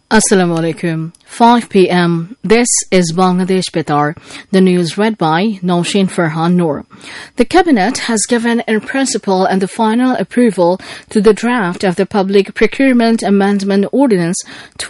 Assalamu alaikum. 5 p.m. This is Bangladesh Betar. The news read by Naushin Farhan Noor. The Cabinet has given in principle and the final approval to the draft of the Public Procurement Amendment Ordinance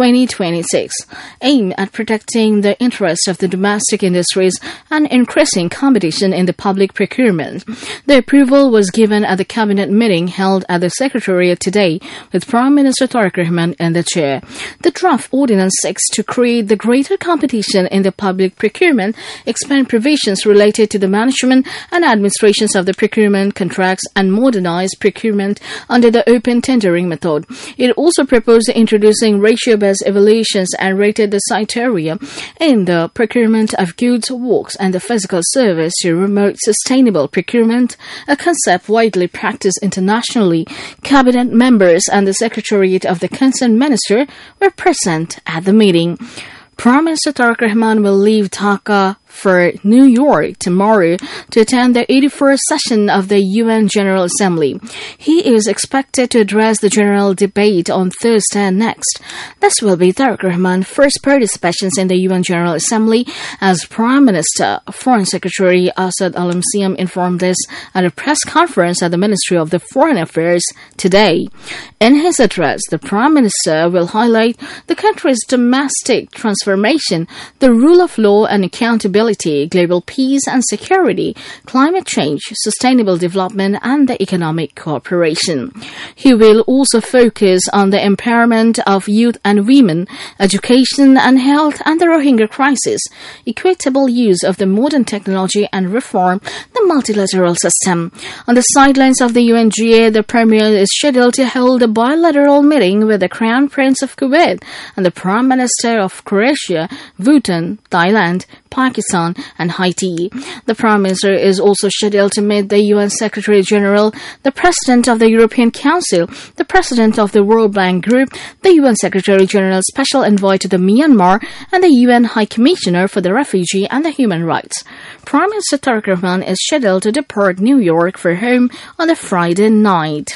2026, aimed at protecting the interests of the domestic industries and increasing competition in the public procurement. The approval was given at the Cabinet meeting held at the Secretariat today with Prime Minister Tariq Rahman in the chair. The draft ordinance seeks to create the greater competition in the public procurement, expand provisions related to the management and administrations of the procurement contracts, and modernize procurement under the open tendering method. It also proposed introducing ratio-based evaluations and rated the criteria in the procurement of goods, works, and the physical service to promote sustainable procurement, a concept widely practiced internationally. Cabinet members and the Secretariat of the concerned minister were present at the meeting. Prime Minister Tariq Rahman will leave Dhaka for New York tomorrow to attend the 81st session of the UN General Assembly. He is expected to address the general debate on Thursday next. This will be Tariq Rahman's first participation in the UN General Assembly as Prime Minister. Foreign Secretary Asad Al-Msiem informed this at a press conference at the Ministry of the Foreign Affairs today. In his address, the Prime Minister will highlight the country's domestic transformation, the rule of law and accountability, global peace and security, climate change, sustainable development, and the economic cooperation. He will also focus on the empowerment of youth and women, education and health, and the Rohingya crisis, equitable use of the modern technology, and reform the multilateral system. On the sidelines of the UNGA, the Premier is scheduled to hold a bilateral meeting with the Crown Prince of Kuwait and the Prime Minister of Croatia, Bhutan, Thailand, Pakistan, and Haiti. The Prime Minister is also scheduled to meet the UN Secretary General, the President of the European Council, the President of the World Bank Group, the UN Secretary General's Special Envoy to the Myanmar, and the UN High Commissioner for the Refugee and the Human Rights. Prime Minister Tariq Rahman is scheduled to depart New York for home on a Friday night.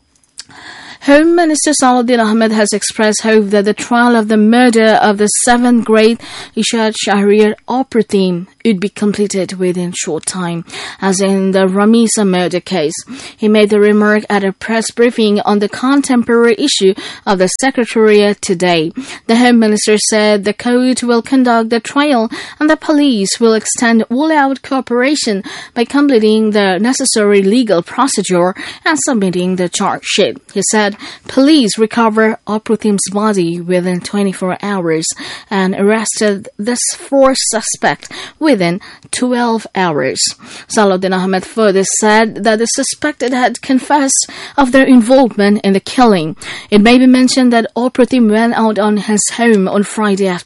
Home Minister Salahuddin Ahmed has expressed hope that the trial of the murder of the 7th grade Ishaq Shahriar operative would be completed within short time, as in the Ramisa murder case. He made the remark at a press briefing on the contemporary issue of the Secretariat today. The Home Minister said the court will conduct the trial and the police will extend all-out cooperation by completing the necessary legal procedure and submitting the charge sheet. He said police recovered operative's body within 24 hours and arrested this fourth suspect within 12 hours. Salahuddin Ahmed further said that the suspected had confessed of their involvement in the killing. It may be mentioned that operative went out on his home on Friday afternoon